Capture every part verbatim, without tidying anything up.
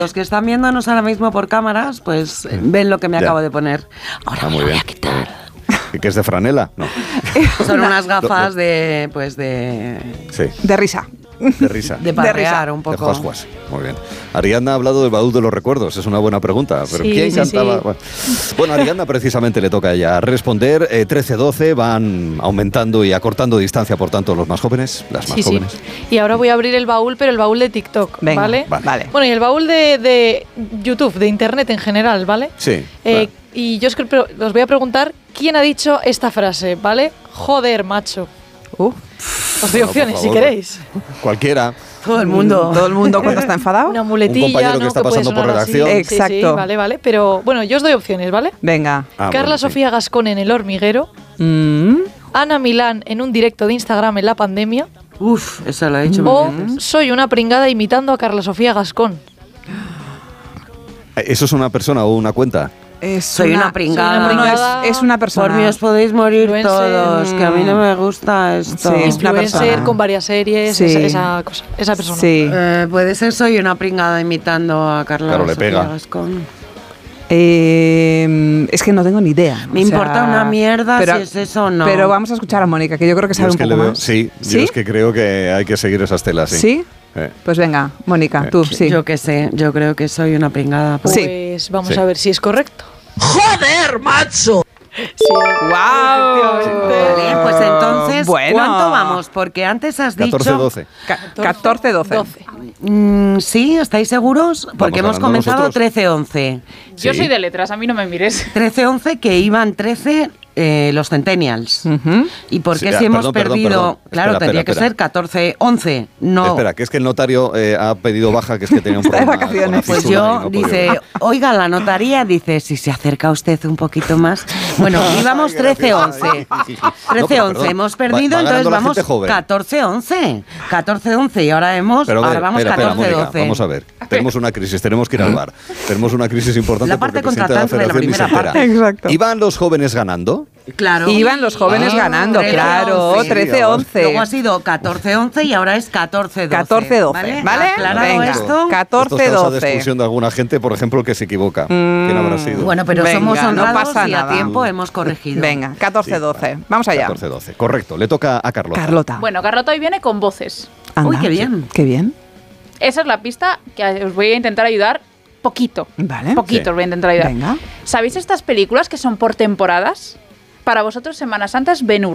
Los que están viéndonos ahora mismo por cámaras, pues ven lo que me Ya. acabo de poner. Ahora Ah, me muy lo voy bien. a quitar. ¿Qué es de franela? No. Son unas gafas de, pues de, Sí, De risa. de risa. de parrear un De poco. juas, juas. Muy bien. Ariadna ha hablado del baúl de los recuerdos. Es una buena pregunta. Pero Sí, ¿quién sí, cantaba? sí. Bueno, Bueno, a Ariadna precisamente le toca ya responder. Eh, trece doce van aumentando y acortando distancia, por tanto, los más jóvenes, las más Sí, sí. jóvenes. Y ahora voy a abrir el baúl, pero el baúl de TikTok, Venga, ¿vale? Vale. Vale. Bueno, y el baúl de, de YouTube, de Internet en general, ¿vale? Sí. Eh, claro. Y yo os, creo- os voy a preguntar quién ha dicho esta frase, ¿vale? Joder, macho. Uh, Os doy Bueno, por opciones si favor. queréis. Todo Cualquiera. el mundo. todo el mundo cuando está enfadado. Una muletilla, Un compañero que ¿no? está puede pasando por sonar así. redacción. Sí, sí, Exacto. vale, vale. Pero bueno, yo os doy opciones, ¿vale? Venga. Ah, Carla bueno, sí. Sofía Gascón en El Hormiguero. Mm. Ana Milán en un directo de Instagram en la pandemia. Uf, eso lo he dicho O mil veces. soy una pringada imitando a Carla Sofía Gascón. ¿Eso es una persona o una cuenta? Es Soy una pringada. soy una No, pringada. es, es una persona. Por mí os podéis morir Influencer. todos, que a mí no me gusta esto. Sí, es una Influencer persona. con varias series, Sí. esa, esa cosa, esa persona. Sí. Eh, puede ser soy una pringada imitando a Carla Claro, le Sofía pega. Gascón. Eh, es que no tengo ni idea. Me o sea, importa una mierda si es eso o no. Pero vamos a escuchar a Mónica, que yo creo que Yo sabe es un que poco le veo- más. sí, ¿Sí? yo es que creo que hay que seguir esas telas. Sí. ¿Sí? Eh. Pues venga, Mónica, tú, sí. Yo qué sé, yo creo que soy una pringada. Pues Sí. vamos Sí. a ver si es correcto. ¡Joder, macho! Sí. ¡Guau! Vale, pues entonces, Bueno. ¿cuánto vamos? Porque antes has dicho... catorce doce. catorce doce. doce. Mm, sí, ¿estáis seguros? Porque hemos ganando comenzado nosotros. trece once. Yo Sí. soy de letras, a mí no me mires. trece once que iban trece eh, los centennials. Ujú. ¿Y por qué Sí, si ah, hemos perdón, perdón, perdido? perdón. Claro, Espera, tendría espera, que espera. ser catorce once. No. Espera, que es que el notario eh, ha pedido baja, que es que tenía un Está de problema. vacaciones. con la Pues fisura y yo, no podía dice, venir. oiga, la notaría dice, si se acerca usted un poquito más. Bueno, íbamos Ay, gracias. trece once. Ay, sí, sí. No, trece pero once, perdón, hemos va- perdido, va ganando entonces la vamos gente joven. catorce once. catorce once y ahora hemos, Pero a ver, ahora vamos espera, espera, catorce Mónica, doce. vamos a ver. Tenemos una crisis, tenemos que ir al bar. Tenemos una crisis importante La parte porque el presidente contratante de la Federación ni se primera entera. parte. Exacto. ¿Iban los jóvenes ganando? Claro. Iban los jóvenes Ah, ganando, trece claro, once. trece once. Luego ha sido catorce once y ahora es catorce doce. catorce doce, ¿vale? Aclarado Venga. esto. catorce Esto es causa de doce. expulsión de alguna gente, por ejemplo, el que se equivoca. ¿Quién habrá sido? Bueno, pero Venga, somos no honrados pasa y a nada. tiempo hemos corregido. Venga, catorce doce. Sí, Vamos allá. catorce doce. Correcto, le toca a Carlota. Carlota. Bueno, Carlota hoy viene con voces. Anda. Uy, qué bien. Qué bien. Esa es la pista que os voy a intentar ayudar poquito. Vale. Poquito Sí. os voy a intentar ayudar. Venga. ¿Sabéis estas películas que son por temporadas? Para vosotros Semana Santa es Ben-Hur.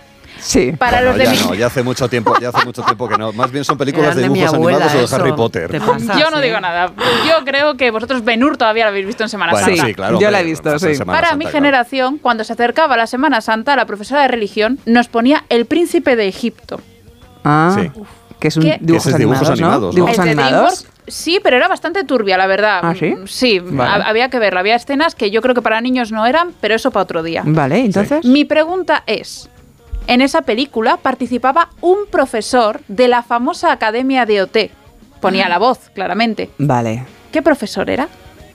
Sí. Para Bueno, los de ya mi... no, ya hace mucho tiempo, ya hace mucho tiempo que no. Más bien son películas Eran de de mi dibujos abuela, animados o de eso. Harry Potter. Te pasa, Yo no sí. digo nada. Yo creo que vosotros Ben-Hur todavía lo habéis visto en Semana Bueno, Santa. sí, claro. Yo la he hombre, visto, pasa en sí. Semana Para Santa, mi claro. generación, cuando se acercaba la Semana Santa, la profesora de religión nos ponía El Príncipe de Egipto. Ah, Sí. que es un ¿Qué? dibujos, Que ese es dibujos animados, animados, ¿no? ¿no? Dibujos El de animados. DreamWorks, sí, pero era bastante turbia, la verdad. ¿Ah, sí? Sí, Vale. ha- había que verla. Había escenas que yo creo que para niños no eran, pero eso para otro día. Vale, entonces. Mi pregunta es, en esa película participaba un profesor de la famosa Academia de O T. Ponía la voz, claramente. Vale. ¿Qué profesor era?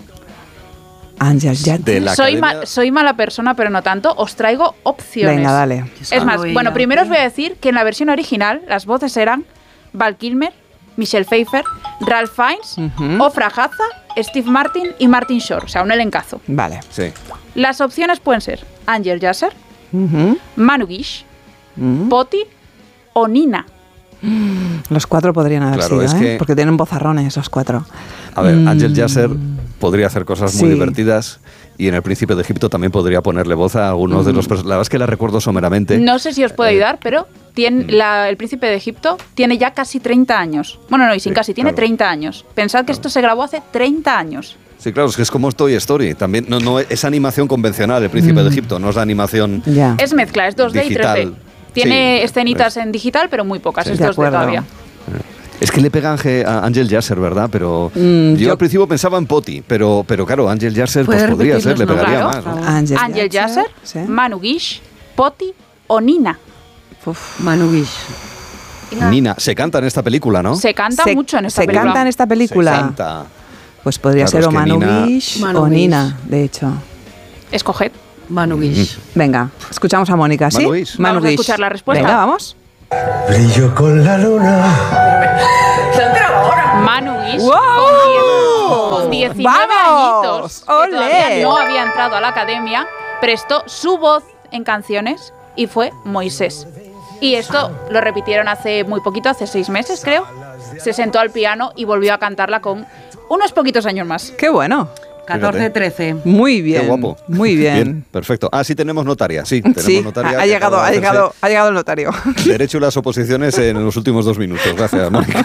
Ángel Jan. De la Soy, academia- ma- soy mala persona, pero no tanto. Os traigo opciones. Venga, dale. Es más, Uy, bueno, ya. primero os voy a decir que en la versión original las voces eran Val Kilmer, Michelle Pfeiffer, Ralph Fiennes, Ujú. Ofra Haza, Steve Martin y Martin Short. O sea, un elencazo. Vale. Sí. Las opciones pueden ser Angel Yasser, Ujú. Manu Guish, Mm. Poti o Nina. Los cuatro podrían haber Claro, sido, es ¿eh? que- Porque tienen bozarrones esos cuatro. A ver, Mm. Ángel Yasser podría hacer cosas muy Sí. divertidas y en El Príncipe de Egipto también podría ponerle voz a algunos Mm. de los personajes. La verdad es que la recuerdo someramente. No sé si os puedo Eh, ayudar, pero tiene, la- el príncipe de Egipto tiene ya casi treinta años. Bueno, no, y sin Sí, casi, tiene claro. treinta años. Pensad que esto se grabó hace treinta años. Sí, claro, es que es como Toy Story. También no, no es animación convencional, El Príncipe Mm. de Egipto, no es la animación. Ya. Es mezcla, es dos D Digital. y tres D. Tiene Sí, escenitas pues- en digital, pero muy pocas, Sí. es De dos D acuerdo. todavía. Es que le pega Ángel- a Ángel Yasser, ¿verdad? Pero Mm, yo, yo- al principio pensaba en Poti, pero, pero claro, Ángel Yasser pues ¿Puedes podría repetir ser, le los pegaría nombres? más. ¿no? Ángel, Angel Yasser, Sí. Manu Guish, Poti o Nina. Uf. Manu Guish. Nina, se canta en esta película, ¿no? Se canta Se- mucho en esta se película. canta en esta película. Se canta. Pues podría Claro, ser es o que Manu Nina- Guish Manu o Guish. Nina, de hecho. Escoged. Manu Guish. Venga, escuchamos a Mónica, ¿sí? Manu Guish. Vamos a escuchar la respuesta. Venga, vamos. Brillo con la luna. Manu Guish. ¡Wow! diecinueve ¡Vamos! añitos, que ¡Olé! todavía no había entrado a la academia, prestó su voz en canciones y fue Moisés. Y esto lo repitieron hace muy poquito, hace seis meses creo. Se sentó al piano y volvió a cantarla con unos poquitos años más. ¡Qué bueno! catorce trece. Muy bien. Qué guapo. Muy bien. Perfecto. Ah, sí tenemos notaria. Sí, tenemos Sí, notaria. ha que llegado, acaba de ha hacerse llegado, ha llegado el notario. Derecho y las oposiciones en los últimos dos minutos. Gracias, Mónica.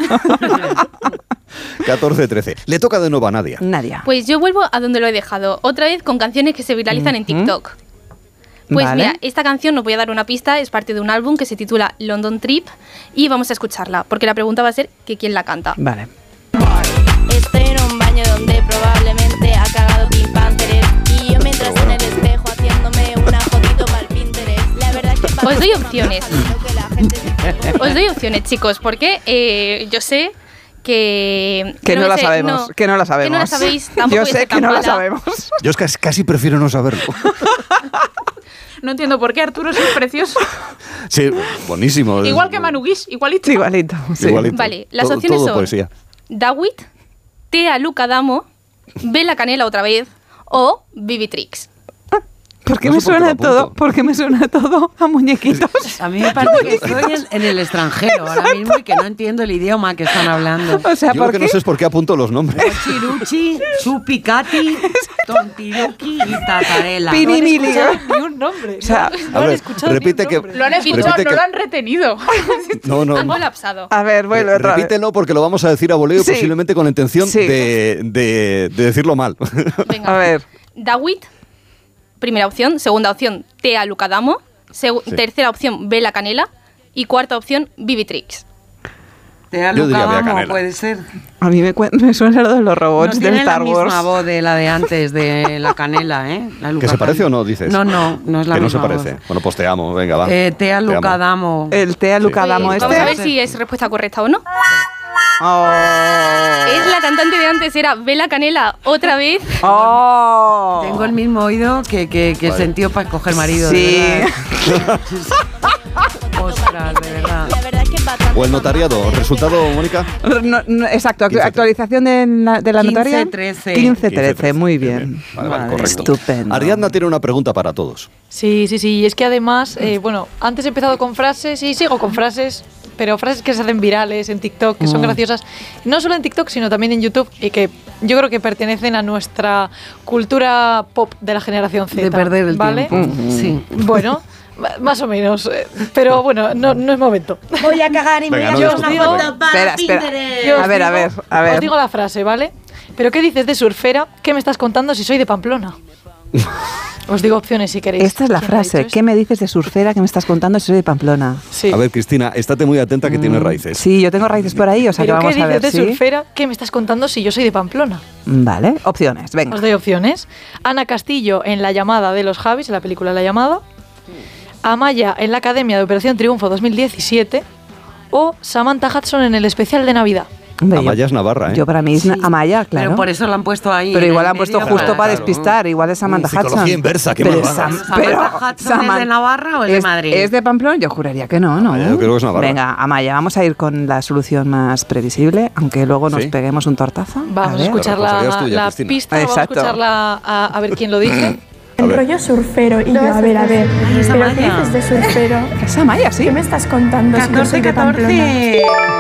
catorce trece. Le toca de nuevo a Nadia. Nadia. Pues yo vuelvo a donde lo he dejado, otra vez con canciones que se viralizan en TikTok. Pues Vale. mira, esta canción, os voy a dar una pista, es parte de un álbum que se titula London Trip y vamos a escucharla, porque la pregunta va a ser que quién la canta. Vale. Estoy en un baño donde probablemente ha cagado Pink Panther y yo mientras en el espejo haciéndome una fotito para el Pinterest. La verdad es que Os doy opciones. Os doy opciones, chicos, porque eh, yo sé que... Que no, me la sé- sabemos, que no la sabemos. Que no la sabéis, tampoco Yo voy a sé ser que tan no la mala. sabemos. Yo es que casi prefiero no saberlo. No entiendo por qué Arturo es precioso. Sí, buenísimo. Igual que Manu Guix, igualito. Igualito. Sí. Igualito. Vale, las Todo- opciones todo son poesía. Dawit, Tea Luca Damo, Ve la Canela otra vez o Vivitrix. ¿Por qué No me sé por qué suena lo apunto. todo? ¿Por qué me suena todo a muñequitos? A mí me parece que estoy en, en el extranjero ahora mismo y que no entiendo el idioma que están hablando. O sea, Yo ¿por lo que qué? no sé es por qué apunto los nombres. Chiruchi, Chupicati, Tontiruki y Tatarela. Pirimili. Ni un nombre. O sea, no a han ver, escuchado repite ni que- un nombre. Lo han escuchado, Repite no que- lo han retenido. No, no. Han colapsado. a ver, vuelve otra vez. Repítelo porque lo vamos a decir a voleo y Sí. posiblemente con la intención Sí. de, de- de decirlo mal. Venga. A ver. Dawit, primera opción. Segunda opción, Tea Luca Damo. Segu- Sí. Tercera opción, Ve la Canela. Y cuarta opción, Vivitrix. Te da Yo diría Luca Bea Damo, Canela. puede ser. A mí me, cuen- me suena lo de los No robots de tiene Star la Wars. misma voz de la de antes, de la Canela, ¿eh? La Luca ¿Que se parece Canela. o no, dices? No, no, no es la que no se misma parece. voz. Bueno, pues te amo. Venga, va. Eh, Tea Te Luca amo. Damo. El Tea Luca Sí. Damo Oye, este. Vamos a ver si es respuesta correcta o no. Oh. Es la cantante de antes, era Ve la Canela otra vez. Oh. Tengo el mismo oído que, que, que Vale. sentió para escoger marido. Sí. De verdad. Ostras, de verdad. la verdad es que bastante O el notariado. ¿Resultado, Mónica? No, no, exacto, actu- quince, actualización de la, de la quince, notaria. trece. quince trece, muy bien. Vale, vale, Vale. correcto. Estupendo. Ariadna tiene una pregunta para todos. Sí, sí, sí. Y es que además, eh, bueno, antes he empezado con frases y sigo con frases, pero frases que se hacen virales en TikTok, que son Mm. graciosas, no solo en TikTok, sino también en YouTube, y que yo creo que pertenecen a nuestra cultura pop de la generación Z. De perder el ¿vale? tiempo. Sí. Bueno, ma- más o menos. eh, Pero bueno, no, no es momento. Voy a cagar y Venga, me no voy a hacer una discutimos. foto para Espera, espera. Pinterest. Yo os A ver, a digo- ver, a ver. Os digo la frase, ¿vale? ¿Pero qué dices de surfera? ¿Qué me estás contando si soy de Pamplona? Os digo opciones si queréis. Esta es la ¿Quién ha frase. dicho ¿Qué me dices de surfera que me estás contando si soy de Pamplona? esto? Sí. A ver, Cristina, estate muy atenta que tiene raíces. Sí, yo tengo raíces por ahí, o sea que ¿Pero qué vamos a dices ver. de ¿sí? surfera? ¿Qué me estás contando si yo soy de Pamplona? Vale, opciones, venga. Os doy opciones. Ana Castillo en La llamada de los Javis, en la película La llamada. Amaya en la Academia de Operación Triunfo dos mil diecisiete. O Samantha Hudson en el especial de Navidad. Hombre, yo- Amaya es Navarra, ¿eh? Yo para mí es Sí, Amaya, claro. Pero por eso lo han puesto ahí. Pero en igual el han puesto medio. justo Claro, para claro. despistar, igual es Samantha Psicología Hudson. inversa, qué Pero malvada. Sam- ¿Samantha pero Hudson es de Saman- Navarra o es de Madrid? ¿Es de Pamplona? Yo juraría que no, ¿no? Amaya, yo creo que es Navarra. Venga, Amaya, vamos a ir con la solución más previsible, aunque luego nos Sí. peguemos un tortazo. Vamos a, ver. escuchar La la, responsabilidad es tuya, la Cristina. pista, vamos a Exacto. escucharla a, a ver quién lo dice. A El ver. rollo surfero. Y yo, a ver, a ver. Ay, esa ¿Pero qué Maya. dices de surfero? Es Amaya, sí. ¿Qué me estás contando si yo soy catorce, de Pamplona? catorce.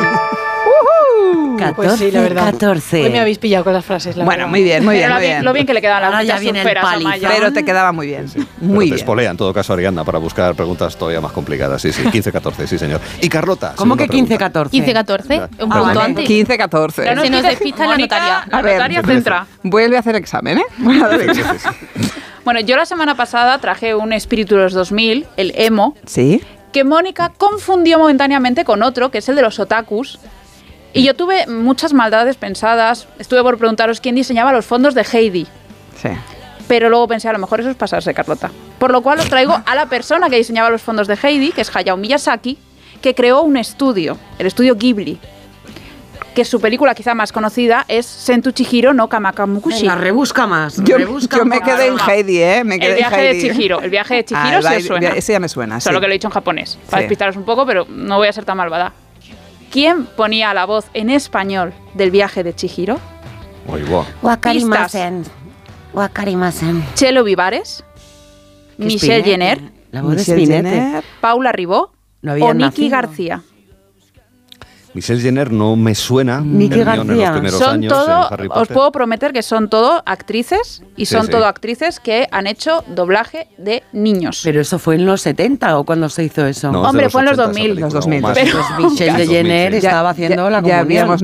Pues sí, la verdad. catorce. Hoy me habéis pillado con las frases. La Bueno, verdad. muy bien, muy bien, Pero muy lo bien, bien. lo bien que le quedaban las Ahora ya muchas viene el surferas a palizón. Maya. Pero te quedaba muy bien. Pero Muy te bien. espolea en todo caso Ariadna para buscar preguntas todavía más complicadas. Sí, sí, quince catorce, sí, señor. Y Carlota. ¿Cómo segunda que quince, pregunta. catorce? quince catorce, un Ah, punto vale. antes. quince catorce. Ya no Se nos dice- despista la Mónica, notaria. La A ver, notaria trece. centra. Vuelve a hacer examen, ¿eh? Bueno, a ver. Sí, sí, sí. Bueno, yo la semana pasada traje un espíritu de los dos mil, el emo, Sí. que Mónica confundió momentáneamente con otro, que es el de los otakus. Y yo tuve muchas maldades pensadas. Estuve por preguntaros quién diseñaba los fondos de Heidi. Sí. Pero luego pensé, a lo mejor eso es pasarse, Carlota. Por lo cual os traigo a la persona que diseñaba los fondos de Heidi, que es Hayao Miyazaki, que creó un estudio, el estudio Ghibli, que su película quizá más conocida es Sentu Chihiro no Kamakamukushi. Venga, rebusca más. Yo, rebusca yo me más. quedé en Heidi, ¿eh? Me quedé El viaje en de Heidi. Chihiro. El viaje de Ah, Chihiro el sí os baile- suena. Ese ya me suena, Solo sí. que lo he dicho en japonés, para Sí. despistaros un poco, pero no voy a ser tan malvada. ¿Quién ponía la voz en español del viaje de Chihiro? Uy, buah. Wakarimasen. Wakarimasen. Chelo Vivares, ¿Qué Michelle Spinetta? Jenner, La voz de Michelle Spinetta. Jenner. Paula Ribó No había o Nicky nacido. García. Michelle Jenner no me suena. Nicky Hermione en los García. primeros Son años todo, en Harry os Potter. puedo prometer que son todo actrices y Sí, son sí. todo actrices que han hecho doblaje de niños. Pero eso fue en los setenta o cuando se hizo eso. No, es de Hombre, fue en los ochenta esa dos mil. película, Los dos mil. o más. Pero Michelle Dos mil, Jenner sí. estaba haciendo la ya comunión. habíamos